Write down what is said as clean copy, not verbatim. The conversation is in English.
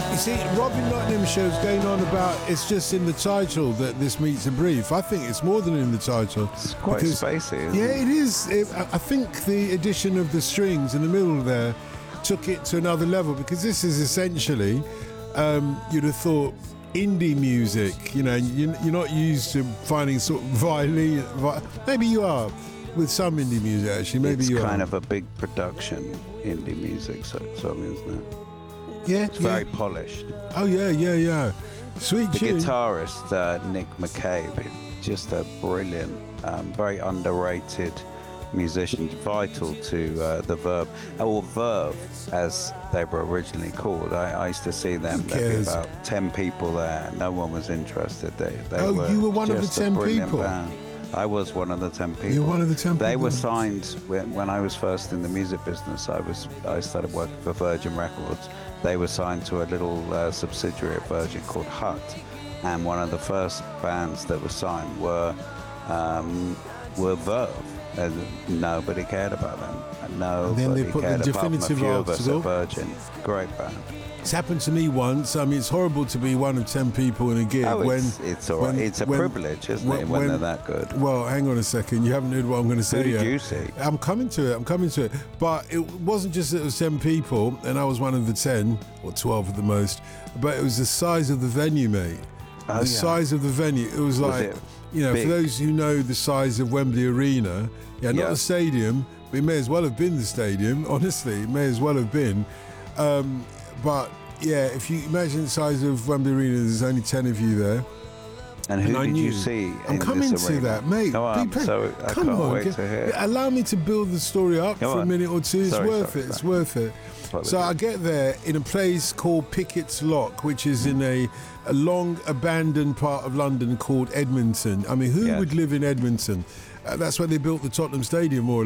You see, Robin Nottinghamshire's going on about it's just in the title that this meets a brief. I think it's more than in the title. It's quite spacey, isn't yeah, it? it is. I think the addition of the strings in the middle there took it to another level, because this is essentially, you'd have thought, indie music. You know, you're not used to finding sort of violin. Maybe you are with some indie music, actually. Maybe you are. It's kind of a big production indie music, song, isn't it? Yeah, it's very polished. Oh yeah. Sweet the tune. guitarist Nick McCabe, just a brilliant, very underrated musician, vital to the Verve, or Verve as they were originally called. I used to see them. There'd be about 10 people there. No one was interested. They you were one of the 10 people. Band. I was one of the 10 people. You're one of the 10 people. They were signed when I was first in the music business. I started working for Virgin Records. They were signed to a little subsidiary of Virgin called Hut, and one of the first bands that were signed were Verve, and nobody cared about them. And then they put the definitive article. Virgin, great band. It's happened to me once. I mean, it's horrible to be one of 10 people in a gig. It's all right. It's a privilege, isn't it, when they're that good? Well, hang on a second. You haven't heard what I'm going to say yet. Who did you see? I'm coming to it. But it wasn't just that it was 10 people, and I was one of the 10, or 12 at the most, but it was the size of the venue, mate. Size of the venue. It was like, big? For those who know the size of Wembley Arena, not the stadium, but it may as well have been the stadium. Honestly, it may as well have been. But yeah, if you imagine the size of Wembley Arena, there's only 10 of you there. And who did you see? I'm coming to that, mate. I can't wait to hear. Allow me to build the story up for a minute or two. It's worth it. It's worth it. So I get there in a place called Pickett's Lock, which is in a long abandoned part of London called Edmonton. I mean, who would live in Edmonton? That's where they built the Tottenham Stadium, more or less.